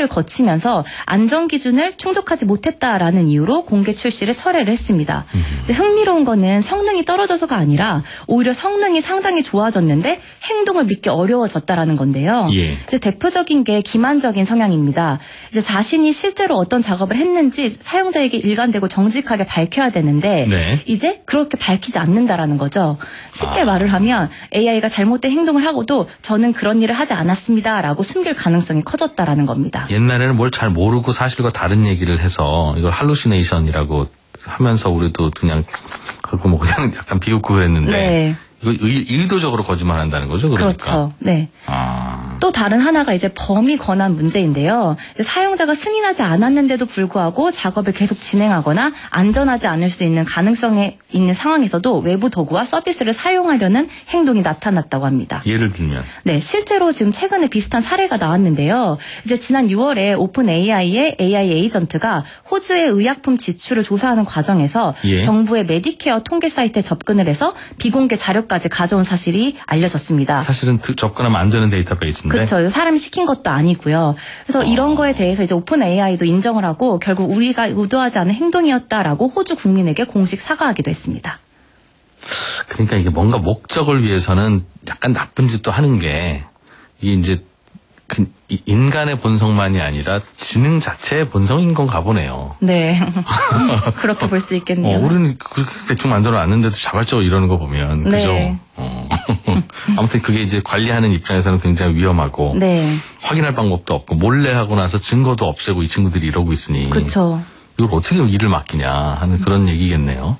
심의를 거치면서 안전 기준을 충족하지 못했다라는 이유로 공개 출시를 철회를 했습니다. 이제 흥미로운 거는 성능이 떨어져서가 아니라 오히려 성능이 상당히 좋아졌는데 행동을 믿기 어려워졌다라는 건데요. 예. 이제 대표적인 게 기만적인 성향입니다. 이제 자신이 실제로 어떤 작업을 했는지 사용자에게 일관되고 정직하게 밝혀야 되는데 네. 이제 그렇게 밝히지 않는다라는 거죠. 쉽게 말을 하면 AI가 잘못된 행동을 하고도 저는 그런 일을 하지 않았습니다라고 숨길 가능성이 커졌다라는 겁니다. 옛날에는 뭘 잘 모르고 사실과 다른 얘기를 해서 이걸 할루시네이션이라고 하면서 우리도 그냥 하고 뭐 그냥 약간 비웃고 그랬는데 네. 이거 의도적으로 거짓말한다는 거죠, 그러니까. 그렇죠. 네. 아. 또 다른 하나가 이제 범위 권한 문제인데요. 이제 사용자가 승인하지 않았는데도 불구하고 작업을 계속 진행하거나 안전하지 않을 수 있는 가능성에 있는 상황에서도 외부 도구와 서비스를 사용하려는 행동이 나타났다고 합니다. 예를 들면. 네, 실제로 지금 최근에 비슷한 사례가 나왔는데요. 이제 지난 6월에 오픈 AI의 AI 에이전트가 호주의 의약품 지출을 조사하는 과정에서 예. 정부의 메디케어 통계 사이트에 접근을 해서 비공개 자료까지 가져온 사실이 알려졌습니다. 사실은 접근하면 안 되는 데이터베이스인데. 그렇죠. 사람이 시킨 것도 아니고요. 그래서 이런 거에 대해서 이제 오픈 AI도 인정을 하고 결국 우리가 의도하지 않은 행동이었다라고 호주 국민에게 공식 사과하기도 했습니다. 그러니까 이게 뭔가 목적을 위해서는 약간 나쁜 짓도 하는 게 이게 이제 인간의 본성만이 아니라 지능 자체의 본성인 건가 보네요. 네. 그렇게 볼 수 있겠네요. 우리는 그렇게 대충 만들어 놨는데도 자발적으로 이러는 거 보면. 네. 그죠? 아무튼 그게 이제 관리하는 입장에서는 굉장히 위험하고. 네. 확인할 방법도 없고 몰래 하고 나서 증거도 없애고 이 친구들이 이러고 있으니. 그렇죠. 이걸 어떻게 일을 맡기냐 하는 그런 얘기겠네요.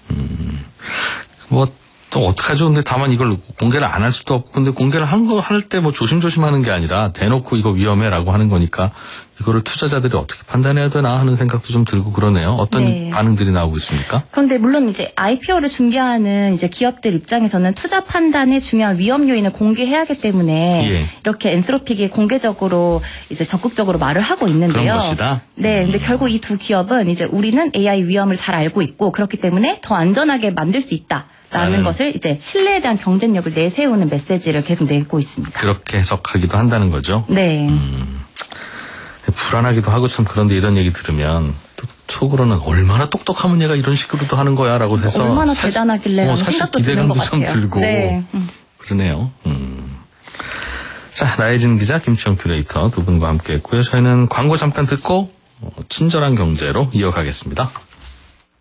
또 어떡하죠? 근데 다만 이걸 공개를 안 할 수도 없고, 근데 공개를 할 때 뭐 조심조심 하는 게 아니라 대놓고 이거 위험해라고 하는 거니까 이거를 투자자들이 어떻게 판단해야 되나 하는 생각도 좀 들고 그러네요. 어떤 네. 반응들이 나오고 있습니까? 그런데 물론 이제 IPO를 준비하는 이제 기업들 입장에서는 투자 판단의 중요한 위험 요인을 공개해야 하기 때문에 예. 이렇게 엔트로픽이 공개적으로 이제 적극적으로 말을 하고 있는데요. 그런 것이다? 네, 근데 결국 이 두 기업은 이제 우리는 AI 위험을 잘 알고 있고 그렇기 때문에 더 안전하게 만들 수 있다. 라는 것을 이제 신뢰에 대한 경쟁력을 내세우는 메시지를 계속 내고 있습니다. 그렇게 해석하기도 한다는 거죠? 네. 불안하기도 하고 참 그런데 이런 얘기 들으면 또 속으로는 얼마나 똑똑하면 얘가 이런 식으로도 하는 거야 라고 해서 얼마나 대단하길래 라는 생각도 드는 것 같아요. 기대감도 좀 들고 네. 그러네요. 자, 나혜진 기자, 김치영 큐레이터 두 분과 함께 했고요. 저희는 광고 잠깐 듣고 친절한 경제로 이어가겠습니다.